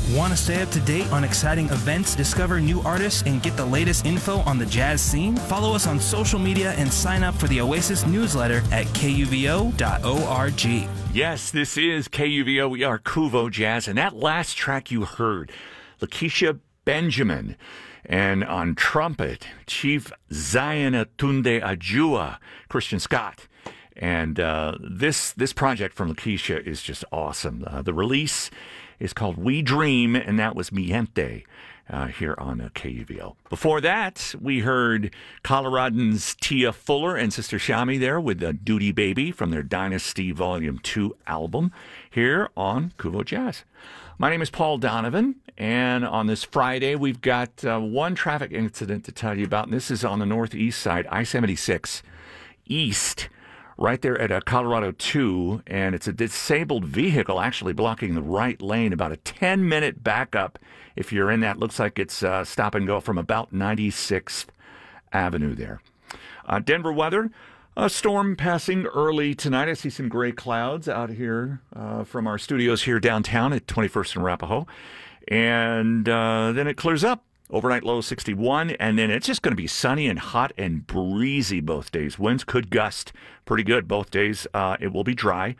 Want to stay up to date on exciting events, discover new artists, and get the latest info on the jazz scene? Follow us on social media and sign up for the Oasis newsletter at kuvo.org. Yes, this is KUVO. We are Kuvo Jazz. And that last track you heard, Lakeisha Benjamin. And on trumpet, Chief Zion-Atunde Ajua, Christian Scott. And this project from Lakeisha is just awesome. The release is called We Dream, and that was Miente here on KUVO. Before that, we heard Coloradans Tia Fuller and Sister Shami there with Duty Baby from their Dynasty Volume 2 album here on Kuvo Jazz. My name is Paul Donovan, and on this Friday, we've got one traffic incident to tell you about, and this is on the northeast side, I-76 East, right there at Colorado 2, and it's a disabled vehicle actually blocking the right lane, about a 10-minute backup if you're in that. Looks like it's stop and go from about 96th Avenue there. Denver weather, a storm passing early tonight. I see some gray clouds out here from our studios here downtown at 21st and Arapahoe, and then it clears up. Overnight low 61, and then it's just going to be sunny and hot and breezy both days. Winds could gust pretty good both days. It will be dry.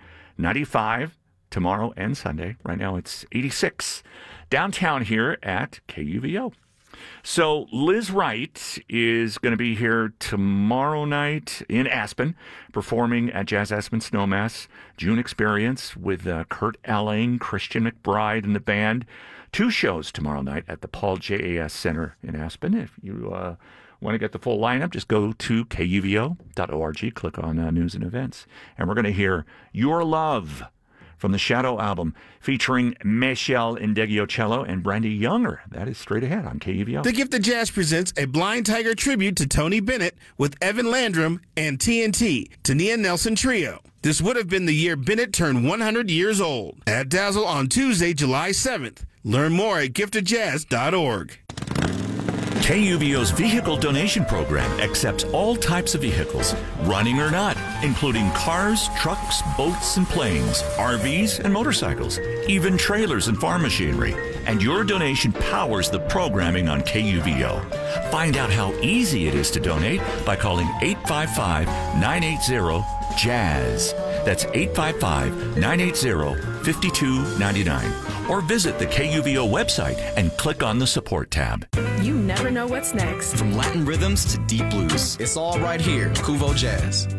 95 tomorrow and Sunday. Right now it's 86 downtown here at KUVO. So Liz Wright is going to be here tomorrow night in Aspen, performing at Jazz Aspen Snowmass June Experience with Kurt Elling, Christian McBride, and the band. 2 shows tomorrow night at the Paul J.A.S. Center in Aspen. If you want to get the full lineup, just go to kuvo.org, click on News and Events. And we're going to hear Your Love from the Shadow album, featuring Michelle Indeggio-Cello and Brandy Younger. That is straight ahead on KUVO. The Gift of Jazz presents a Blind Tiger tribute to Tony Bennett with Evan Landrum and TNT, Tania Nelson Trio. This would have been the year Bennett turned 100 years old. At Dazzle on Tuesday, July 7th. Learn more at giftofjazz.org. KUVO's vehicle donation program accepts all types of vehicles, running or not, including cars, trucks, boats, and planes, RVs, and motorcycles, even trailers and farm machinery. And your donation powers the programming on KUVO. Find out how easy it is to donate by calling 855-980-JAZZ. That's 855-980-5299. Or visit the KUVO website and click on the support tab. You never know what's next. From Latin rhythms to deep blues, it's all right here. Kuvo Jazz.